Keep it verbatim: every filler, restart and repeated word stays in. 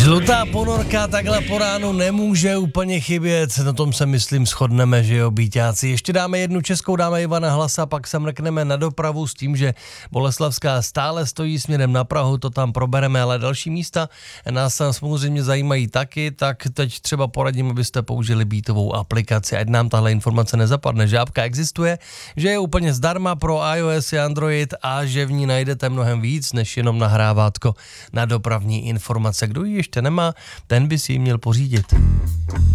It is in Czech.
Žlutá ponorka takhle po ránu nemůže úplně chybět, na tom se myslím shodneme, že jo, býťáci. Ještě dáme jednu českou, dáme Ivana Hlasa, pak se mrkneme na dopravu s tím, že Boleslavská stále stojí směrem na Prahu, to tam probereme, ale další místa nás samozřejmě zajímají taky, tak teď třeba poradím, abyste použili beatovou aplikaci, ať nám tahle informace nezapadne, že apka existuje, že je úplně zdarma pro iOS i Android a že v ní najdete mnohem víc, než jenom nahrávátko na dopravní informace. Kdo ji ještě nemá, ten by si ji měl pořídit.